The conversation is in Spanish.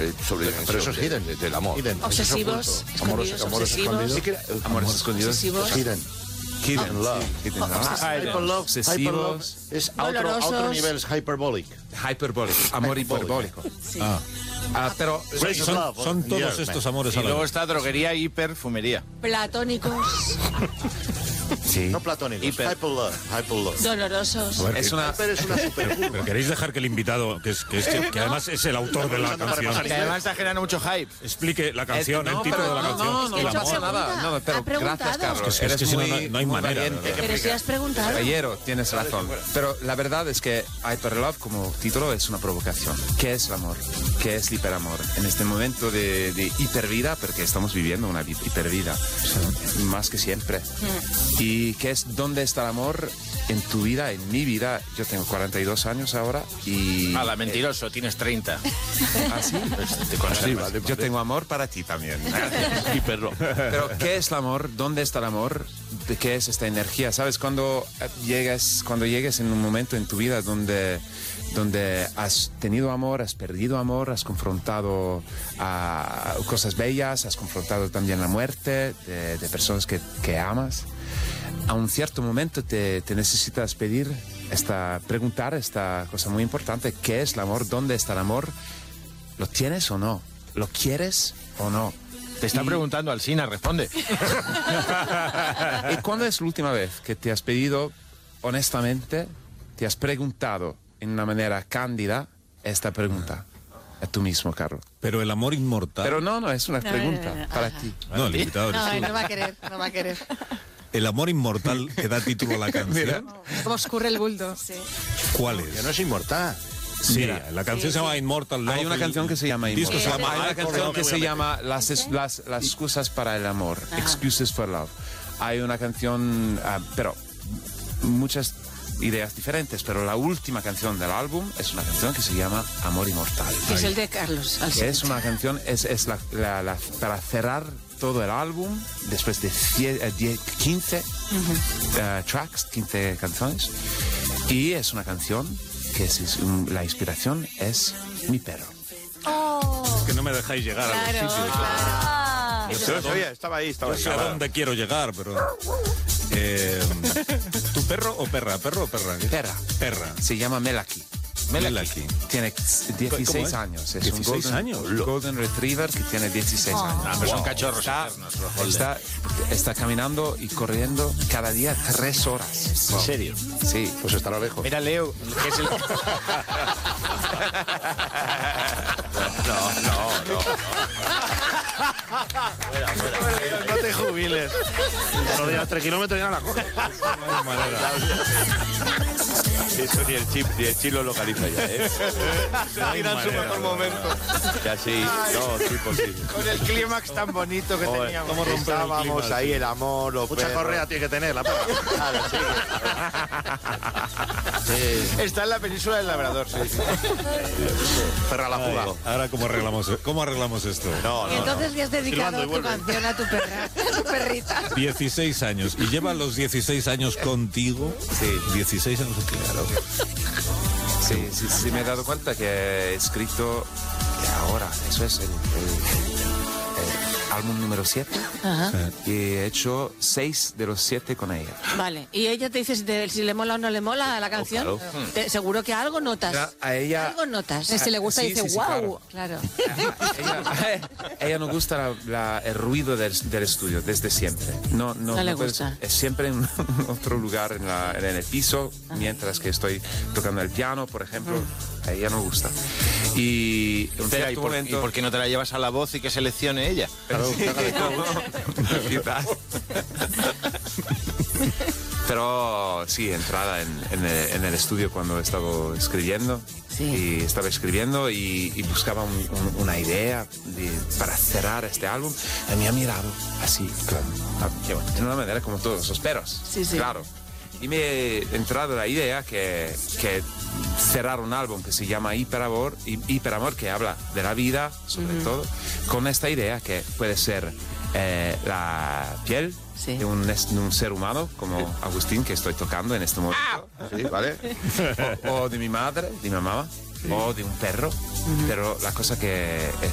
sobre pero eso es hidden. del amor. Hidden. Obsesivos, escondidos, obsesivos. Amores escondidos. Hidden. Hidden love. Hyperlove es a otro nivel, es hyperbolic. Hyperbólico. Amor hiperbólico. Sí. Pero Son todos estos amores Y a la luego vez. está droguería y perfumería. Platónicos, sí. No platónicos, hyperlove. dolorosos. A ver, Es una Hyper es una super. pero queréis dejar que el invitado, que además es el autor de la canción, Que además está generando mucho hype. explique la canción, el título de la canción. No Es que pasa yo nada. pregunta. No, pero ¿Ha preguntado? gracias, Carlos. Es que si no, Eres no hay muy manera, valiente. ¿verdad? Pero si has preguntado. Caballero, tienes razón. Pero la verdad es que Hyperlove como título es una provocación. ¿Qué es el amor? ¿Qué es el hiperamor? En este momento de hipervida, porque estamos viviendo una hipervida, más que siempre. ¿Y qué es? ¿Dónde está el amor en tu vida, en mi vida? Yo tengo 42 años ahora y... Hala, mentiroso, tienes 30. ¿Ah, sí? Te conservas. Yo tengo amor para ti también. Hiperlo. Pero ¿qué es el amor? ¿Dónde está el amor? ¿De qué es esta energía? ¿Sabes? Cuando llegues en un momento en tu vida donde has tenido amor, has perdido amor, has confrontado a cosas bellas, has confrontado también la muerte de personas que amas, a un cierto momento te necesitas preguntar esta cosa muy importante: ¿qué es el amor? ¿Dónde está el amor? ¿Lo tienes o no? ¿Lo quieres o no? Te está preguntando Alsina, responde. ¿Y cuándo es la última vez que te has pedido, honestamente, te has preguntado en una manera cándida esta pregunta a tú mismo, Carlos? Pero el amor inmortal... Pero no, es una pregunta no. para ti. No, el invitado eres tú. No va a querer, no va a querer. El amor inmortal que da título a la canción, Como escurre el bulto. Sí. ¿cuál Que es? no es inmortal. Sí, la canción se llama Immortal Love. Hay una canción que se llama el disco se Immortal. llama Hay una I For canción Love. que se llama las excusas para el amor. Excuses for Love. Hay una canción, pero muchas ideas diferentes, pero la última canción del álbum es una canción que se llama Amor Inmortal. Que es el de Carlos Que Alsina. es una canción, es para cerrar todo el álbum, después de 15 tracks, 15 canciones. Y es una canción que la inspiración es mi perro. Es que no me dejáis llegar a los sitios. Claro. Yo sé a dónde- Estaba ahí. yo sé a dónde quiero llegar, pero... ¿Tu perro o perra? ¿Perro o perra? Perra. Perra. Se llama Melaki. Melaki. Tiene ¿Cómo 16 es? años. Es 16 un años. Golden Retriever que tiene 16 años. Pero son cachorros eternos. Está caminando y corriendo cada día 3 horas. ¿En serio? Sí. Pues estará lejos. Mira, Leo, que es el... No te jubiles. No digas 3 kilómetros y ya la coges. Eso ni el chip lo localiza ya, ¿eh? Mira en su mejor momento. Ya sí, no, sí, pues sí. Con el clímax tan bonito que Joder, teníamos. ¿cómo estábamos ahí, el amor, los Mucha perros? correa tiene que tener la perra. Claro, sí. Está en la península del Labrador, sí. Perra a la fuga. Ahora, ¿cómo arreglamos esto? No, no, Entonces le has dedicado Silbando y tu vuelve. canción a tu perra, a tu perrita. 16 años. ¿Y lleva los 16 años contigo? Sí. 16 años, claro. Sí, me he dado cuenta que he escrito que ahora, eso es el álbum número 7. Ajá. Y he hecho 6 de los 7 con ella. Vale. Y ella te dice si le mola o no le mola la canción. claro. Seguro que algo notas. A ella... Algo notas. Si le gusta, Sí, dice, sí, sí, wow. Claro. Ella no gusta el ruido del estudio desde siempre. No le puedes- gusta. Es siempre en otro lugar en el piso, mientras que estoy tocando el piano, por ejemplo. A ella no gusta. Y en un Espera, ¿y cierto por momento... qué no te la llevas a la voz y que seleccione ella? Quizás. Pero sí, entrada en el estudio cuando estaba escribiendo. Sí. Y estaba escribiendo y buscaba una idea para cerrar este álbum. Y me ha mirado así, claro, de una manera como todos los perros. Sí, sí. Claro. Y me he entrado la idea que cerrar un álbum que se llama Hiperamor, que habla de la vida, sobre todo, con esta idea que puede ser la piel Sí. de un ser humano, como Agustín, que estoy tocando en este momento. Sí, ¿vale? o de mi madre, de mi mamá, o de un perro. Pero la cosa que